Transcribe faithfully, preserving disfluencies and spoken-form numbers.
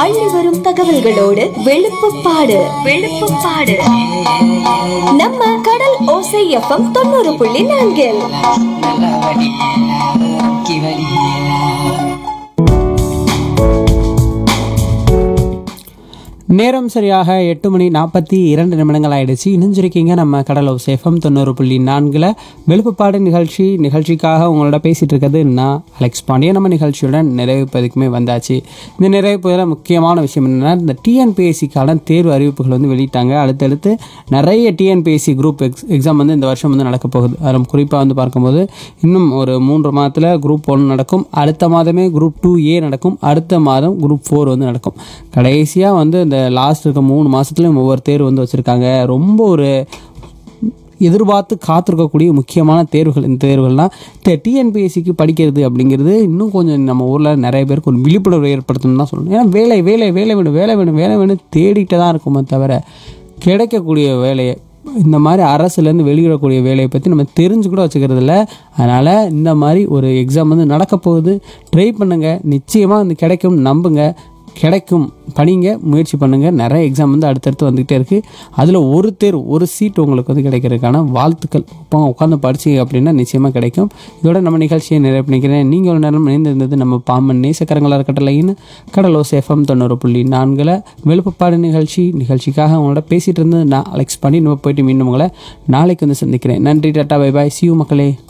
அள்ளி வரும் தகவல்களோடு வெளுப்புப்பாடு வெளுப்புப்பாடு நம்ம கடல் ஓசை எஃப்எம் தொண்ணூறு புள்ளி நான்கில். நேரம் சரியாக எட்டு மணி நாற்பத்தி இரண்டு நிமிடங்கள் ஆயிடுச்சு. இணைஞ்சிருக்கீங்க நம்ம கடலோ சேஃபம் தொண்ணூறு புள்ளி நான்கில் வெளுப்புப்பாடு நிகழ்ச்சி. நிகழ்ச்சிக்காக உங்களோட பேசிகிட்டு இருக்கிறது நான் அலெக்ஸ் பாண்டியன். நம்ம நிகழ்ச்சியுடன் நிறைவு பதிக்குமே வந்தாச்சு. இந்த நிறைவு பதில் முக்கியமான விஷயம் என்னென்னா, இந்த டிஎன்பிஎஸ்சிக்கான தேர்வு அறிவிப்புகள் வந்து வெளியிட்டாங்க. அடுத்தடுத்து நிறைய டிஎன்பிஎஸ்சி குரூப் எக்ஸ் எக்ஸாம் வந்து இந்த வருஷம் வந்து நடக்க போகுது. அதில் குறிப்பாக வந்து பார்க்கும்போது இன்னும் ஒரு மூன்று மாதத்தில் குரூப் ஒன் நடக்கும், அடுத்த மாதமே குரூப் டூ ஏ நடக்கும், அடுத்த மாதம் குரூப் ஃபோர் வந்து நடக்கும். கடைசியாக வந்து இந்த லாஸ்ட் இருக்க மூணு மாதத்துலையும் ஒவ்வொரு தேர்வு வந்து வச்சுருக்காங்க. ரொம்ப ஒரு எதிர்பார்த்து காத்திருக்கக்கூடிய முக்கியமான தேர்வுகள் இந்த தேர்வுகள்லாம். இந்த டிஎன்பிஎஸ்சிக்கு படிக்கிறது அப்படிங்கிறது இன்னும் கொஞ்சம் நம்ம ஊரில் நிறைய பேருக்கு ஒரு விழிப்புணர்வு ஏற்படுத்தணும்னு தான் சொல்லணும். ஏன்னா வேலை வேலை வேலை வேணும் வேலை வேணும் வேலை வேணும் தேடிட்டு தான் இருக்குமே தவிர கிடைக்கக்கூடிய வேலையை, இந்த மாதிரி அரசுலேருந்து வெளியிடக்கூடிய வேலையை பற்றி நம்ம தெரிஞ்சு கூட வச்சுக்கிறது இல்லை. அதனால் இந்த மாதிரி ஒரு எக்ஸாம் வந்து நடக்க போகுது. ட்ரை பண்ணுங்கள், நிச்சயமாக வந்து கிடைக்கும், நம்புங்க, கிடைக்கும், படிங்க, முயற்சி பண்ணுங்கள். நிறைய எக்ஸாம் வந்து அடுத்தடுத்து வந்துக்கிட்டே இருக்குது. அதில் ஒரு தேர்வு ஒரு சீட் உங்களுக்கு வந்து கிடைக்கிறதுக்கான வாழ்த்துக்கள். இப்போ உட்காந்து படிச்சிங்க அப்படின்னா நிச்சயமாக கிடைக்கும். இதோட நம்ம நிகழ்ச்சியை நிறைவு பண்ணிக்கிறேன். நீங்கள் ஒரு நேரம் இணைந்திருந்தது நம்ம பாம்பன் நேசக்கரங்களாக இருக்கட்டலைன்னு கடலோ சேஃபம் தொண்ணூறு புள்ளி நான்கில் வெளுப்புப்பாடு நிகழ்ச்சி. நிகழ்ச்சிக்காக உங்களோட பேசிகிட்டு இருந்தது நான் அலெக்ஸ் பண்ணி நம்ம போயிட்டு மீண்டும் உங்களை நாளைக்கு வந்து சந்திக்கிறேன். நன்றி, tata, bye bye, C you மக்களே.